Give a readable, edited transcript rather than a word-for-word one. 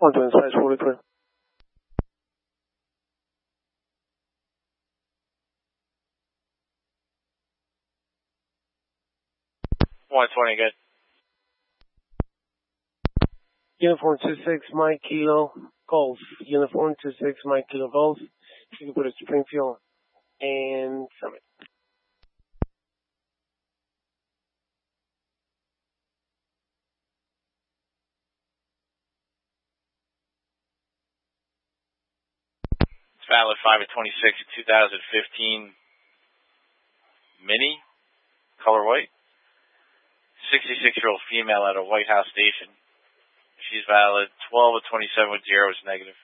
1 size fully clear. Good. Uniform 26 Mike Kilo Golf. Uniform 26 Mike Kilo Golf. You can put it Springfield and Summit. It's valid 5/26, 2015. Mini, color white. 66-year-old female at a White House station. She's valid 12/27 with 0 is negative.